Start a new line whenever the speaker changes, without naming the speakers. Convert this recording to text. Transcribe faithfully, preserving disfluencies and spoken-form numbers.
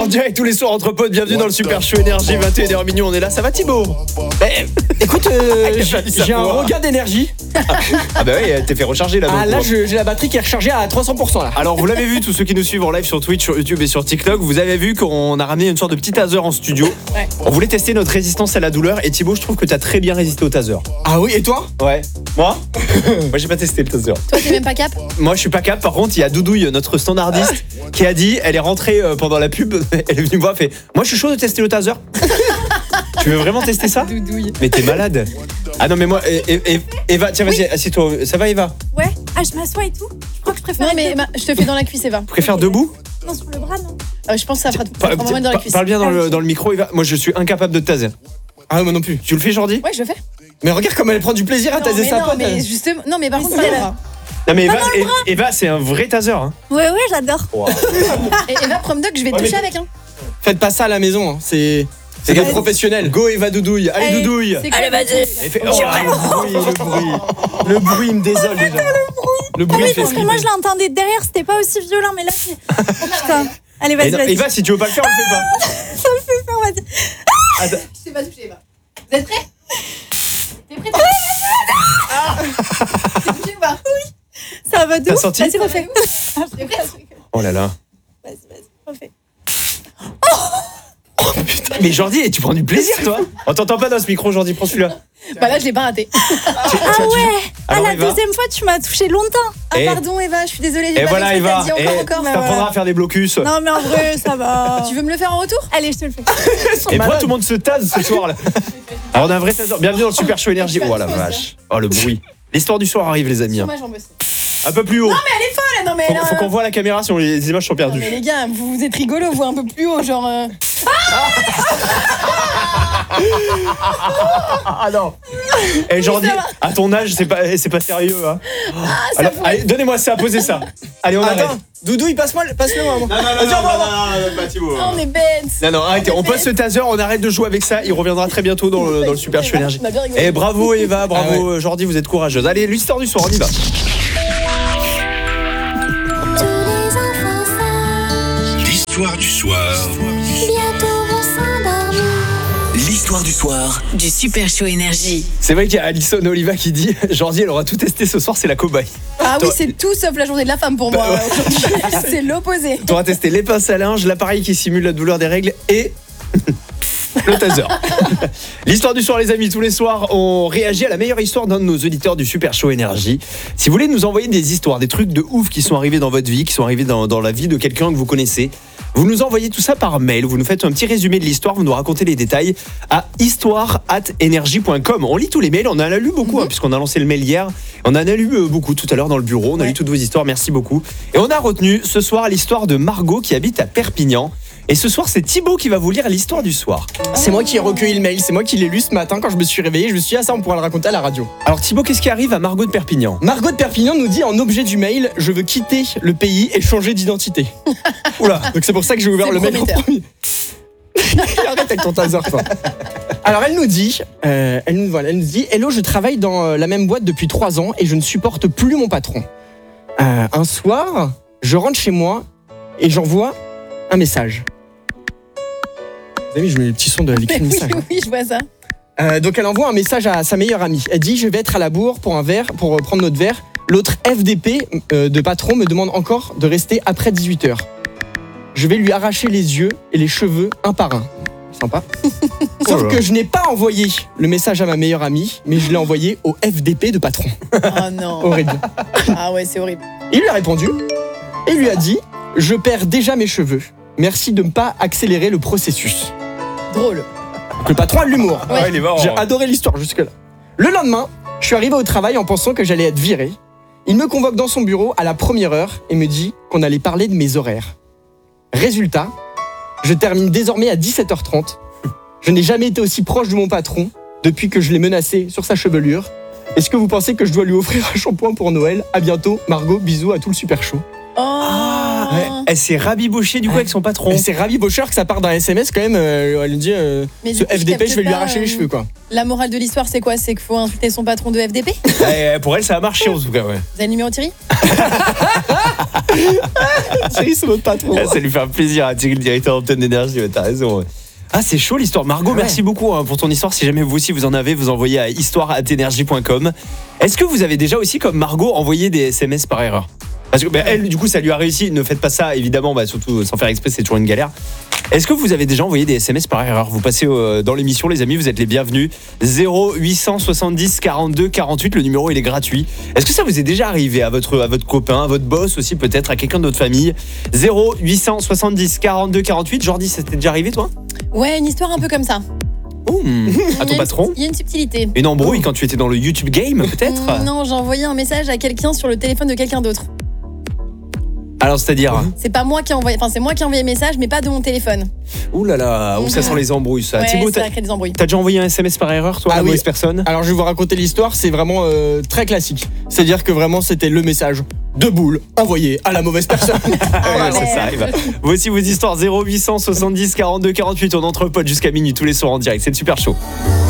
En direct tous les soirs entre potes, bienvenue dans le Super Show Énergie, vingt et une heures minuit, on est là, ça va Thibaut?
Eh, écoute, euh, j'ai, j'ai un regain d'énergie.
Ah bah oui, elle t'est fait recharger là.
Ah là, je, j'ai la batterie qui est rechargée à trois cents pour cent là.
Alors vous l'avez vu, tous ceux qui nous suivent en live sur Twitch, sur YouTube et sur TikTok, vous avez vu qu'on a ramené une sorte de petit taser en studio.
Ouais.
On voulait tester notre résistance à la douleur et Thibaut, je trouve que t'as très bien résisté au taser.
Ah oui, et toi?
Ouais. Moi Moi j'ai pas testé le taser.
Toi, t'es même pas cap?
Moi je suis pas cap, par contre il y a Doudouille, notre standardiste, qui a dit, elle est rentrée euh, pendant la pub, elle est venue me voir, elle fait moi je suis chaud de tester le taser. Tu veux vraiment tester ça?
Doudouille.
Mais t'es malade. Ah non mais moi, e- e- Eva, tiens vas-y, assieds-toi, ça va Eva?
Ouais. Ah, je m'assois et tout. Je crois que je préfère.
Non, mais Emma, je te fais dans la cuisse, Eva.
Tu préfères debout?
Non, sur le bras, non.
Euh, je pense que ça fera, ça
Pa-
fera vraiment dans la
pa-
cuisse.
Parle bien dans le, dans le micro Eva, moi je suis incapable de te taser.
Ah moi non plus.
Tu le fais Jordi?
Ouais, je le fais.
Mais regarde comme elle prend du plaisir à
Non,
taser
mais
sa
non,
pote.
mais justement, non, mais par contre, pas là.
Non mais Eva, Eva, Eva, c'est un vrai taser hein.
Ouais, ouais, j'adore.
Et Eva, prom dog, je vais te toucher avec, hein.
Faites pas ça à la maison, hein. c'est c'est des
Allez.
professionnels.
Go Eva Doudouille, allez,
Allez.
Doudouille.
C'est quoi?
Allez, vas-y.
Elle fait- oh, le bruit, le bruit. Le bruit il me désole déjà. Le
Ah
bruit
oui,
il fait
parce que moi,
flipper.
je l'entendais derrière, c'était pas aussi violent, mais là, c'est. Putain. Allez,
Et
vas-y,
non,
vas-y.
Eva, si tu veux pas le faire, on le fait pas.
Ça me fait peur, vas-y.
Attends.
Je t'ai pas touché, Eva. Vous êtes prêts? T'es prêt? T'es touché ou pas?
Ça va de
T'as
ouf.
senti?
Vas-y, refais.
T'es prêt?
Oh là là.
Vas-y, vas-y, refais.
Putain, mais Jordi, tu prends du plaisir toi? On t'entend pas dans ce micro Jordi, prends celui-là.
Bah là, je l'ai pas raté.
Ah ouais. Ah,
Alors,
la
Eva.
deuxième fois, tu m'as touché longtemps.
Ah,
Et-
pardon, Eva, je suis désolée. j'ai
Et
pas
voilà
fait ce que
Eva,
t'as dit
et
encore, encore.
Bah,
t'apprendras
voilà.
à faire des blocus.
Non, mais en vrai, ça va.
Tu veux me le faire en retour?
Allez, je te le fais.
Et pourquoi tout le monde se tase ce soir là? Alors on a un vrai taser. Bienvenue dans le Super Show Énergie. Oh la vache. Oh le bruit. L'histoire du soir arrive les amis.
Sur
hein.
ma jambe aussi.
Un peu plus haut.
Mais elle est folle, non mais
Faut,
elle a-
faut qu'on voit la caméra sinon les images sont
Non, mais
perdues.
les gars, vous, vous êtes rigolo, vous un peu plus haut, genre. euh,
Ah non. Et Jordi,
Ça va.
à ton âge, c'est pas, c'est pas sérieux. Hein. Alors,
pourrait-
allez, donnez-moi ça, posez ça. Allez, on arrête.
Attends, Doudouille, passe-moi, passe-le moi. moi.
Non, non, non, non, non, pas Thibaut.
Oh, on est bêtes.
Non, non, arrêtez, on passe ce taser, on arrête de jouer avec ça, il reviendra très bientôt dans le, dans le Super Show Énergie.
On a bien rigolé.
Et bravo Eva, bravo
Ah
Jordi, vous êtes courageuse. Allez, l'histoire du soir, on y va.
L'histoire du soir. L'histoire du soir.
Du Super Show Énergie.
C'est vrai qu'il y a Alison Oliva qui dit Jordi, elle aura tout testé ce soir, c'est la cobaye.
Ah oui,
Toi-
c'est tout sauf la journée de la femme pour moi. aujourd'hui. C'est l'opposé.
Tu auras testé les pinces à linge, l'appareil qui simule la douleur des règles et le taser. L'histoire du soir les amis, tous les soirs on réagit à la meilleure histoire d'un de nos auditeurs du Super Show Énergie. Si vous voulez nous envoyer des histoires, des trucs de ouf qui sont arrivés dans votre vie, qui sont arrivés dans, dans la vie de quelqu'un que vous connaissez, vous nous envoyez tout ça par mail, vous nous faites un petit résumé de l'histoire, vous nous racontez les détails à histoire arobase énergie point com. On lit tous les mails, on en a lu beaucoup hein, puisqu'on a lancé le mail hier. On en a lu euh, beaucoup tout à l'heure dans le bureau, on a
Ouais.
lu toutes vos histoires, merci beaucoup. Et on a retenu ce soir l'histoire de Margot qui habite à Perpignan. Et ce soir, c'est Thibaut qui va vous lire l'histoire du soir.
C'est moi qui ai recueilli le mail, c'est moi qui l'ai lu ce matin quand je me suis réveillé. Je me suis dit, ah ça, on pourra le raconter à la radio.
Alors Thibaut, qu'est-ce qui arrive à Margot de Perpignan?
Margot de Perpignan nous dit en objet du mail, je veux quitter le pays et changer d'identité. Oula, donc c'est pour ça que j'ai ouvert
C'est
le mail en
prometteur.
premier. Arrête avec ton taser, toi. Alors elle nous dit, euh, elle nous voilà, elle nous dit, hello, je travaille dans euh, la même boîte depuis trois ans et je ne supporte plus mon patron. Euh, un soir, je rentre chez moi et j'envoie un message. Vous avez vu, je mets le petit son de l'écrit
Oui,
message.
oui, je vois ça.
Euh, donc elle envoie un message à sa meilleure amie. Elle dit, je vais être à la bourre pour un verre, pour euh, prendre notre verre. L'autre F D P euh, de patron me demande encore de rester après dix-huit heures. Je vais lui arracher les yeux et les cheveux un par un. Sympa. Sauf
Oh là.
que je n'ai pas envoyé le message à ma meilleure amie, mais je l'ai envoyé au F D P de patron.
Oh non.
Horrible.
Ah ouais, c'est horrible.
Il lui a répondu et lui a dit, je perds déjà mes cheveux. Merci de ne pas accélérer le processus.
Drôle.
Donc le patron a de l'humour.
Ouais.
il est marrant.
J'ai adoré l'histoire jusque-là. Le lendemain, je suis arrivé au travail en pensant que j'allais être viré. Il me convoque dans son bureau à la première heure et me dit qu'on allait parler de mes horaires. Résultat, je termine désormais à dix-sept heures trente. Je n'ai jamais été aussi proche de mon patron depuis que je l'ai menacé sur sa chevelure. Est-ce que vous pensez que je dois lui offrir un shampoing pour Noël? À bientôt, Margot, bisous à tout le Super Show.
Oh.
Ah, Ah, ouais. Elle s'est rabibochée du coup avec son patron.
Et c'est rabibocheur que ça part d'un S M S quand même. euh, elle lui dit euh,
Mais
ce
du coup, je
F D P,
capte
je vais lui
pas,
arracher les
euh,
cheveux quoi.
La morale de l'histoire, c'est quoi? C'est qu'il faut insulter son patron de F D P?
Ouais, pour elle, ça a marché en tout cas. Ouais.
Vous avez le numéro de Thierry?
Thierry, c'est votre patron.
Ah, ça lui fait un plaisir à Thierry, le directeur d'antenne d'énergie. Ouais, t'as raison. Ouais. Ah, c'est chaud l'histoire. Margot,
Ah ouais.
merci beaucoup hein, pour ton histoire. Si jamais vous aussi vous en avez, vous envoyez à histoire arobase énergie point com. Est-ce que vous avez déjà aussi, comme Margot, envoyé des S M S par erreur? Parce que bah, elle, du coup, ça lui a réussi. Ne faites pas ça, évidemment, bah, surtout sans faire exprès, c'est toujours une galère. Est-ce que vous avez déjà envoyé des S M S par erreur? Vous passez euh, dans l'émission, les amis, vous êtes les bienvenus. zéro huit cent soixante-dix quarante-deux quarante-huit, le numéro il est gratuit. Est-ce que ça vous est déjà arrivé à votre, à votre copain, à votre boss aussi, peut-être, à quelqu'un de votre famille? Zéro huit cent soixante-dix quarante-deux quarante-huit. Jordi, ça t'est déjà arrivé, toi?
Ouais, une histoire un peu comme ça.
Ouh, à
Il y a
ton
une-
patron?
Il y a une subtilité.
Une embrouille quand tu étais dans le YouTube game, peut-être?
Mm, Non, j'ai envoyé un message à quelqu'un sur le téléphone de quelqu'un d'autre.
Alors, c'est-à-dire?
C'est pas moi qui ai envoyé, enfin c'est moi qui ai envoyé le message, mais pas de mon téléphone.
Ouh là là, où ça sent les embrouilles, ça.
Ouais,
Thibaut,
ça
t'as
crée des embrouilles.
t'as déjà envoyé un S M S par erreur, toi,
Ah
à la
oui.
mauvaise personne?
Alors je vais vous raconter l'histoire, c'est vraiment euh, très classique. C'est-à-dire que vraiment c'était le message de boule envoyé à la mauvaise personne.
Ah ouais, ça,
ouais.
ça arrive. Voici vos histoires. Zéro huit cent soixante-dix quarante-deux quarante-huit. On entre potes jusqu'à minuit tous les soirs en direct. C'est le super chaud.